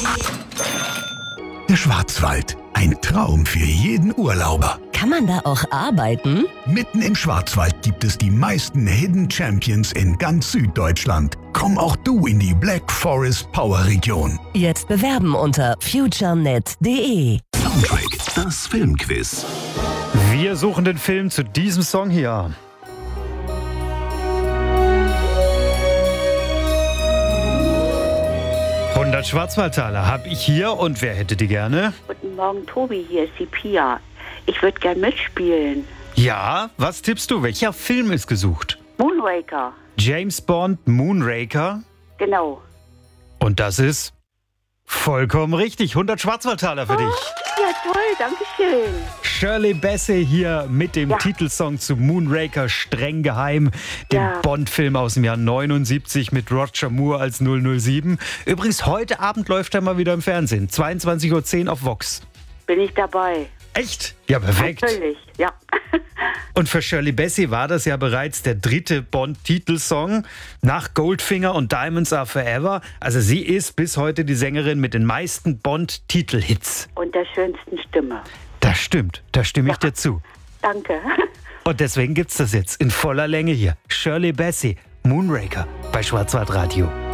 Der Schwarzwald. Ein Traum für jeden Urlauber. Kann man da auch arbeiten? Mitten im Schwarzwald gibt es die meisten Hidden Champions in ganz Süddeutschland. Komm auch du in die Black Forest Power Region. Jetzt bewerben unter futurenet.de. Soundtrack, das Filmquiz. Wir suchen den Film zu diesem Song hier. Schwarzwaldtaler habe ich hier und wer hätte die gerne? Guten Morgen, Tobi, hier ist die Pia. Ich würde gern mitspielen. Ja, was tippst du? Welcher Film ist gesucht? Moonraker. James Bond Moonraker. Genau. Und das ist vollkommen richtig. 100 Schwarzwaldtaler für dich. Ja, toll, danke schön. Shirley Bassey hier mit dem Titelsong zu Moonraker, streng geheim, dem Bond-Film aus dem Jahr 79 mit Roger Moore als 007. Übrigens, heute Abend läuft er mal wieder im Fernsehen, 22:10 Uhr auf Vox. Bin ich dabei. Echt? Ja, perfekt. Natürlich, ja. Und für Shirley Bassey war das ja bereits der dritte Bond-Titelsong nach Goldfinger und Diamonds Are Forever. Also sie ist bis heute die Sängerin mit den meisten Bond-Titelhits. Und der schönsten Stimme. Das stimmt, da stimme ich dir zu. Danke. Und deswegen gibt's das jetzt in voller Länge hier. Shirley Bassey, Moonraker bei Schwarzwaldradio.